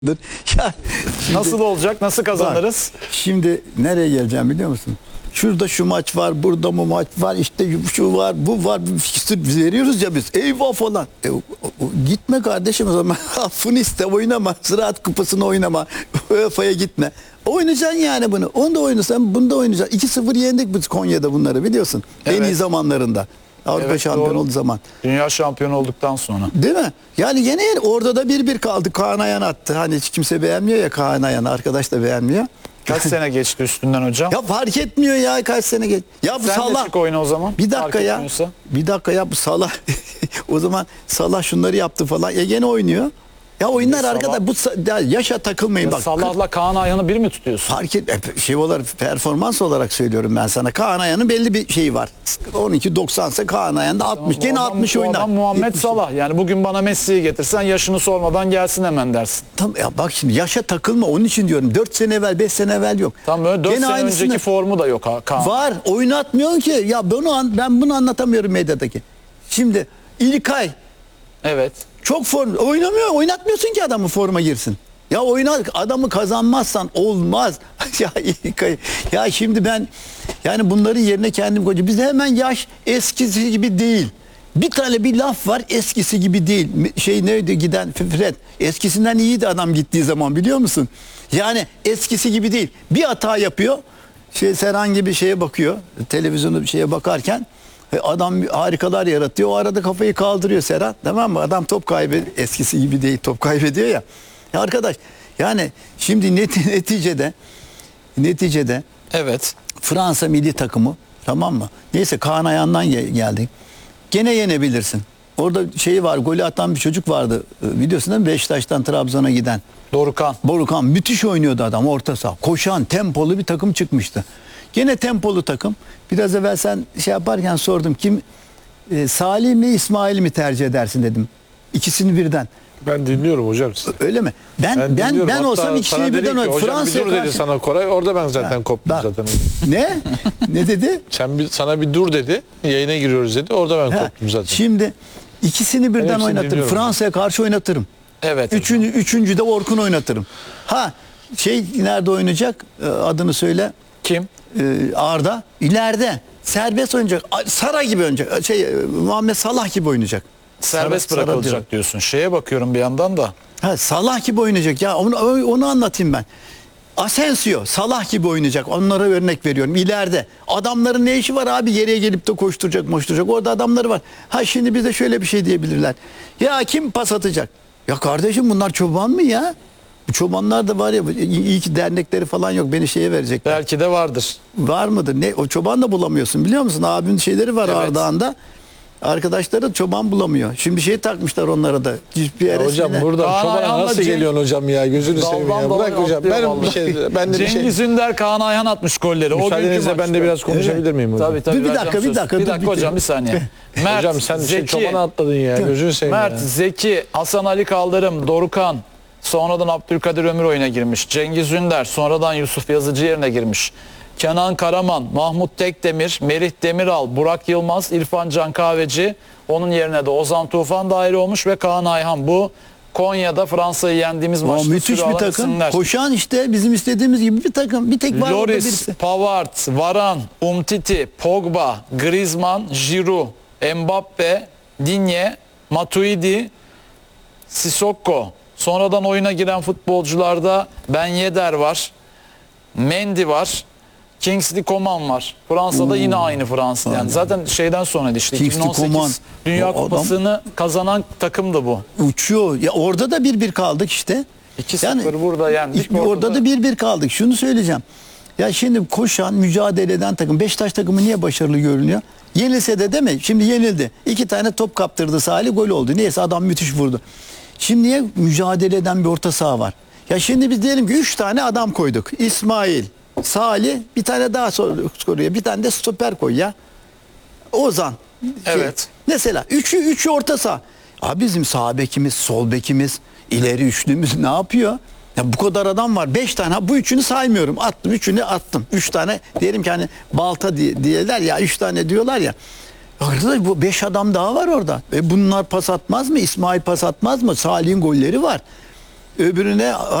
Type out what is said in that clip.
Ya Nasıl olacak? Nasıl kazanırız? şimdi nereye geleceğim biliyor musun? Şurada şu maç var, burada mı maç var, işte şu var, bu var, fikstür veriyoruz ya biz. Eyvah falan. Gitme kardeşim o zaman. Affını iste, oynama. Ziraat Kupası'nı oynama. UEFA'ya gitme. Oynayacaksın yani bunu. Onu da oynasan, bunu da oynayacaksın. 2-0 yendik biz Konya'da bunları biliyorsun. Evet. En iyi zamanlarında. Avrupa Evet, şampiyonu doğru. olduğu zaman. Dünya şampiyonu olduktan sonra. Değil mi? Yani gene orada da 1-1 kaldı. Kaan Ayan attı. Hani hiç kimse beğenmiyor ya Kaan Ayan'ı. Arkadaş da beğenmiyor. Kaç sene geçti üstünden hocam? Ya fark etmiyor ya kaç sene geç. Ya bu Sen de Salah. çık oyna o zaman. Bir dakika Fark ya. etmiyorsa. Bir dakika ya bu Salah. O zaman Salah şunları yaptı falan. Gene oynuyor. Ya oyunlar Salah- arkadaş ya yaşa takılmayın Ya bak. Salah'la Kaan Ayhan'ı bir mi tutuyorsun? Fark et şey olarak performans olarak söylüyorum ben sana. Kaan Ayan'ın belli bir şeyi var. 12-90 ise Kaan Ayan da 60. Gene 60 O oynar. adam Muhammed 70. Salah. Yani bugün bana Messi'yi getirsen yaşını sormadan gelsin hemen dersin. Tam ya bak şimdi yaşa takılma onun için diyorum. 4 sene evvel 5 sene evvel yok. Tam böyle 4 Gene sene aynısını- önceki formu da yok Kaan. Var. Oynatmıyor ki. Ya ben bunu anlatamıyorum medyadaki. Şimdi İlkay Evet. çok oynamıyor. Oynatmıyorsun ki adamı forma girsin. Ya oynar adamı kazanmazsan olmaz. Ya İlkay. Ya şimdi ben yani bunların yerine kendim koyacağım. Bizde hemen yaş eskisi gibi değil. Bir laf var eskisi gibi değil. Şey neydi giden Fred. Eskisinden iyiydi adam gittiği zaman biliyor musun? Yani eskisi gibi değil. Bir hata yapıyor. Herhangi bir şeye bakıyor. Televizyonu bir şeye bakarken adam harikalar yaratıyor. O arada kafayı kaldırıyor Serhat. Tamam mı? Adam top kaybediyor. Eskisi gibi değil. Top kaybediyor ya. Ya arkadaş yani şimdi neticede Evet. Fransa milli takımı tamam mı? Neyse Kaan Ayhan'dan geldik. Gene yenebilirsin. Orada şeyi var golü atan bir çocuk vardı. Biliyorsun değil mi? Beşiktaş'tan Trabzon'a giden. Dorukan. Borukan müthiş oynuyordu adam orta saha. Koşan, tempolu bir takım çıkmıştı. Gene tempolu takım. Biraz evvel sen şey yaparken sordum kim Salih mi İsmail mi tercih edersin dedim. İkisini birden. Ben dinliyorum hocam. Öyle mi? dinliyorum. Ben Hatta olsam sana ikisini dedim birden ki, oynarım. hocam bir Fransa'ya dur dedi karşı. sana Koray. Orada ben zaten koptum bak. zaten. Ne? Ne dedi? Sana bir dur dedi. Yayına giriyoruz dedi. Orada ben Ha, koptum zaten. Şimdi ikisini birden hepsini oynatırım. dinliyorum. Fransa'ya karşı oynatırım. Evet. Üçüncü de Orkun oynatırım. Ha nerede oynayacak? Adını söyle. Kim? Arda. İleride. Serbest oynayacak. Sara gibi oynayacak. Muhammed Salah gibi oynayacak. Serbest Sara diyorum. bırakılacak diyorsun. Şeye bakıyorum bir yandan da. Ha, Salah gibi oynayacak. Ya onu anlatayım ben. Asensio, Salah gibi oynayacak. Onlara örnek veriyorum. İleride. Adamların ne işi var abi? Geriye gelip de koşturacak. Orada adamları var. Ha şimdi bize şöyle bir şey diyebilirler. Ya kim pas atacak? Ya kardeşim bunlar çoban mı ya? Bu çobanlar da var ya iyi ki dernekleri falan yok. Beni şeye verecekler. Belki de vardır. Var mıdır? Ne? O çoban da bulamıyorsun biliyor musun? Abimin şeyleri var Evet. Ardahan'da. Arkadaşları çoban bulamıyor. Şimdi şey takmışlar onlara da. Ya hocam burada Kaan çobana Ayhan'la nasıl geliyorsun hocam ya? Gözünü seveyim ya. Daldan Bırak dalaya hocam. atlıyor Ben vallahi. ben de bir şey. Cengiz Ünder, Kaan Ayhan atmış golleri. Müsaadenizle ben de biraz konuşabilir miyim hocam? Tabii Bir dakika, vereceğim bir söz. dakika, Bir dur, dakika hocam bir saniye. Mert, Hocam sen Zeki, çobana atladın ya. Gözünü seveyim Mert, ya. Zeki, Hasan Ali Kaldırım, Dorukan, sonradan Abdülkadir Ömür oyuna girmiş. Cengiz Ünder, sonradan Yusuf Yazıcı yerine girmiş. Kenan Karaman, Mahmut Tekdemir, Merih Demiral, Burak Yılmaz, İrfan Can Kahveci. Onun yerine de Ozan Tufan dahil olmuş ve Kaan Ayhan. Bu Konya'da Fransa'yı yendiğimiz maçta Müthiş süre bir alan takım. isimler. Koşan işte bizim istediğimiz gibi bir takım. Bir tek var orada Loris, birisi. Pavard, Varane, Umtiti, Pogba, Griezmann, Giroud, Mbappe, Digne, Matuidi, Sissoko. Sonradan oyuna giren futbolcularda Ben Yedder var. Mendy var. Kingsley Coman var. Fransa'da yine aynı Fransa. Yani zaten şeyden sonra işte Kingsley 2018 Coman. Dünya O adam- Kupası'nı kazanan takım da bu. Uçuyor. Ya orada da 1-1 kaldık işte. 2-0 burada yendik. Orada da 1-1 kaldık. Şunu söyleyeceğim. Ya şimdi koşan, mücadele eden takım. Beşiktaş takımı niye başarılı görünüyor? Yenilse de değil mi? Şimdi yenildi. 2 tane top kaptırdı Salih, gol oldu. Neyse adam müthiş vurdu. Şimdi niye mücadele eden bir orta saha var? Ya şimdi biz diyelim ki 3 tane adam koyduk. İsmail, Salih, bir tane daha skoruyor. Bir tane de stoper koy ya. Ozan. Evet. Mesela üçü orta saha. Abi bizim sağ bekimiz, sol bekimiz, ileri üçlümüz ne yapıyor? Ya bu kadar adam var. 5 tane. Ha, bu üçünü saymıyorum. Attım. Üçünü attım. 3 tane. Diyelim ki hani balta diyorlar ya. 3 tane diyorlar ya. Arkadaş bu 5 adam daha var orada. Bunlar pas atmaz mı? İsmail pas atmaz mı? Salih'in golleri var. öbürüne